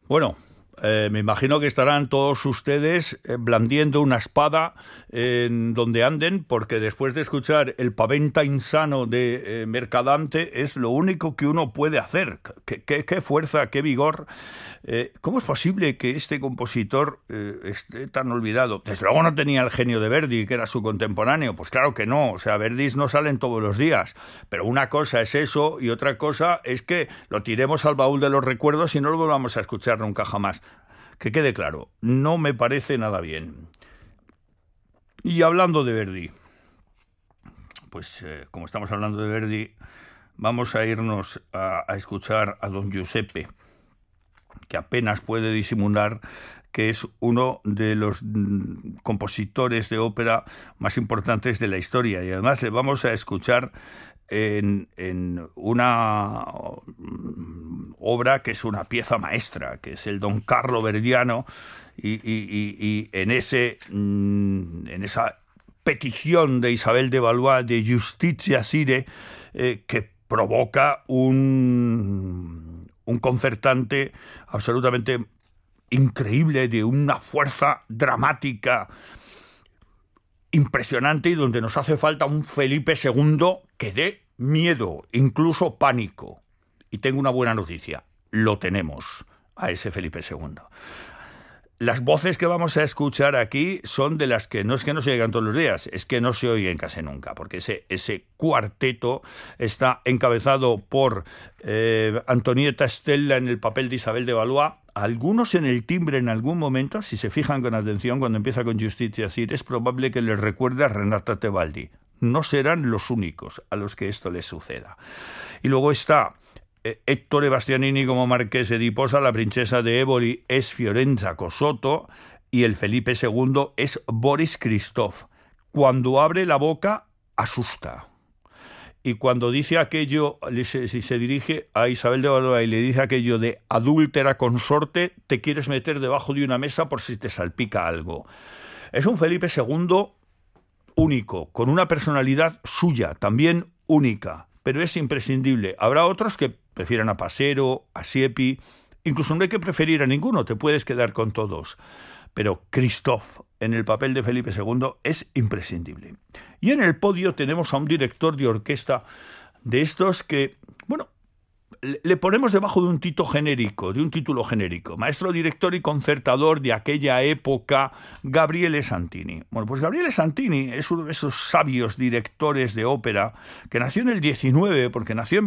Bueno, me imagino que estarán todos ustedes blandiendo una espada en donde anden, porque después de escuchar el paventa insano de Mercadante es lo único que uno puede hacer. ¿Qué fuerza, qué vigor? ¿Cómo es posible que este compositor esté tan olvidado? Desde luego no tenía el genio de Verdi, que era su contemporáneo. Pues claro que no. O sea, Verdis no salen todos los días. Pero una cosa es eso y otra cosa es que lo tiremos al baúl de los recuerdos y no lo volvamos a escuchar nunca jamás. Que quede claro, no me parece nada bien. Y hablando de Verdi, pues como estamos hablando de Verdi, vamos a irnos a escuchar a don Giuseppe, que apenas puede disimular que es uno de los compositores de ópera más importantes de la historia. Y además le vamos a escuchar en una obra que es una pieza maestra, que es el Don Carlo Verdiano, y en esa petición de Isabel de Valois de Justitia Sire, que provoca un concertante absolutamente increíble, de una fuerza dramática impresionante, y donde nos hace falta un Felipe II que dé miedo, incluso pánico. Y tengo una buena noticia, lo tenemos a ese Felipe II. Las voces que vamos a escuchar aquí son de las que no se oigan todos los días, es que no se oyen casi nunca, porque ese cuarteto está encabezado por Antonietta Stella en el papel de Isabel de Valois, algunos en el timbre en algún momento, si se fijan con atención, cuando empieza con Justitia Sire, es probable que les recuerde a Renata Tebaldi. No serán los únicos a los que esto les suceda. Y luego está Ettore Bastianini como Marqués di Posa, la princesa de Éboli es Fiorenza Cosotto y el Felipe II es Boris Christoph. Cuando abre la boca, asusta. Y cuando dice aquello, si se dirige a Isabel de Valois y le dice aquello de adúltera consorte, te quieres meter debajo de una mesa por si te salpica algo. Es un Felipe II único, con una personalidad suya, también única, pero es imprescindible. Habrá otros que prefieran a Passero, a Siepi, incluso no hay que preferir a ninguno, te puedes quedar con todos. Pero Christoph, en el papel de Felipe II, es imprescindible. Y en el podio tenemos a un director de orquesta de estos que, bueno, le ponemos debajo de un título genérico, maestro, director y concertador de aquella época, Gabriele Santini. Bueno, pues Gabriele Santini es uno de esos sabios directores de ópera que nació en el 19, porque nació en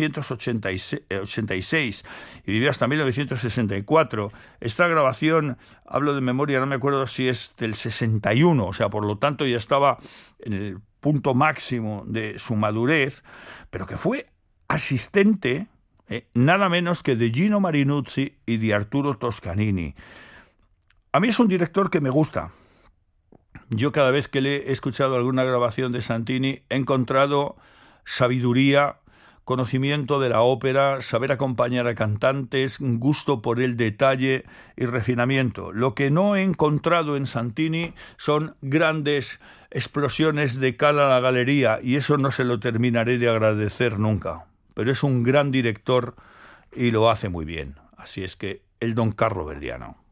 1886 y vivió hasta 1964. Esta grabación, hablo de memoria, no me acuerdo si es del 61, o sea, por lo tanto ya estaba en el punto máximo de su madurez, pero que fue asistente nada menos que de Gino Marinuzzi y de Arturo Toscanini. A mí es un director que me gusta. Yo cada vez que le he escuchado alguna grabación de Santini he encontrado sabiduría, conocimiento de la ópera, saber acompañar a cantantes, gusto por el detalle y refinamiento. Lo que no he encontrado en Santini son grandes explosiones de cara a la galería, y eso no se lo terminaré de agradecer nunca. Pero es un gran director y lo hace muy bien. Así es que el Don Carlo Verdiano.